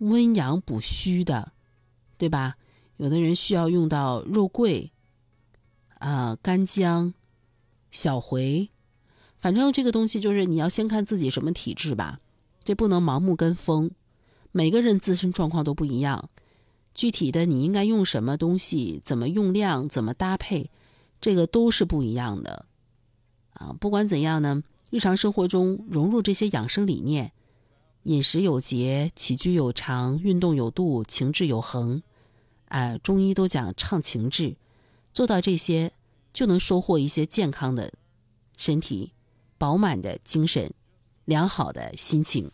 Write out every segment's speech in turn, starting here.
温阳补虚的，对吧？有的人需要用到肉桂干姜、小茴，反正这个东西就是你要先看自己什么体质吧，这不能盲目跟风，每个人自身状况都不一样，具体的你应该用什么东西，怎么用量，怎么搭配，这个都是不一样的不管怎样呢，日常生活中融入这些养生理念，饮食有节，起居有常，运动有度，情志有恒中医都讲畅情志，做到这些就能收获一些健康的身体，饱满的精神，良好的心情。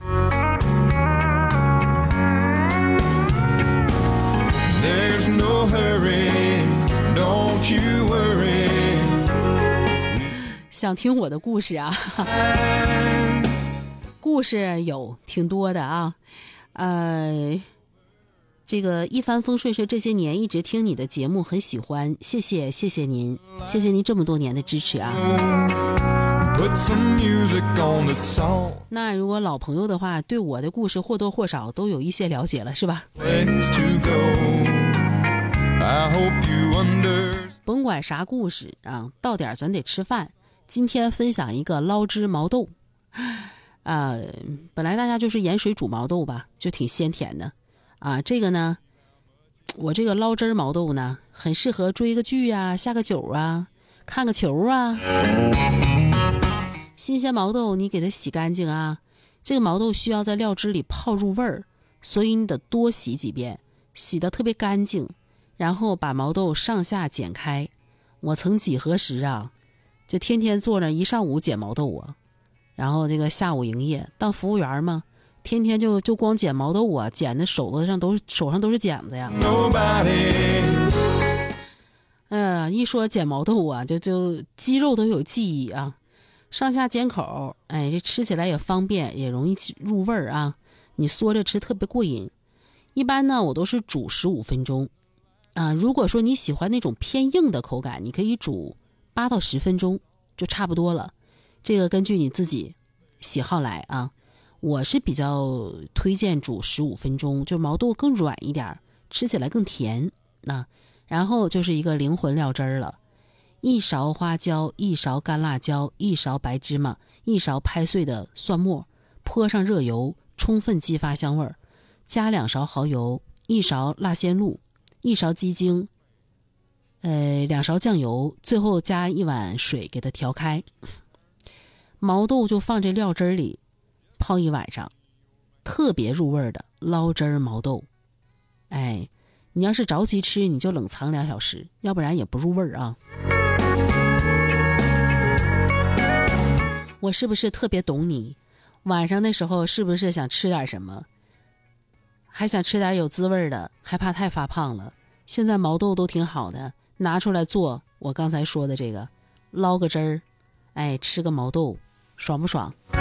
There's no hurry, don't you worry. 想听我的故事啊？故事有挺多的啊。这个一帆风顺是这些年一直听你的节目，很喜欢，谢谢您，谢谢您这么多年的支持啊。那如果老朋友的话，对我的故事或多或少都有一些了解了，是吧？甭管啥故事啊，到点咱得吃饭。今天分享一个捞汁毛豆本来大家就是盐水煮毛豆吧，就挺鲜甜的这个呢，我这个捞汁毛豆呢，很适合追个剧啊，下个酒啊，看个球啊。新鲜毛豆你给它洗干净啊，这个毛豆需要在料汁里泡入味儿，所以你得多洗几遍，洗得特别干净，然后把毛豆上下剪开。我曾几何时就天天坐那一上午剪毛豆然后这个下午营业当服务员嘛，天天就光剪毛豆剪的手上都是剪子呀。一说剪毛豆就肌肉都有记忆上下尖口，这吃起来也方便，也容易入味儿你嗦着吃特别过瘾。一般呢，我都是煮15分钟如果说你喜欢那种偏硬的口感，你可以煮8到10分钟就差不多了。这个根据你自己喜好来我是比较推荐煮15分钟，就毛豆更软一点，吃起来更甜然后就是一个灵魂料汁了，1勺花椒，1勺干辣椒，1勺白芝麻，1勺拍碎的蒜末，泼上热油，充分激发香味，加2勺蚝油，1勺辣鲜露，1勺鸡精2勺酱油，最后加1碗水给它调开。毛豆就放这料汁里泡1晚上，特别入味的捞汁毛豆。你要是着急吃，你就冷藏2小时，要不然也不入味我是不是特别懂你？晚上的时候是不是想吃点什么，还想吃点有滋味的，害怕太发胖了？现在毛豆都挺好的，拿出来做我刚才说的这个，捞个汁儿吃个毛豆，爽不爽？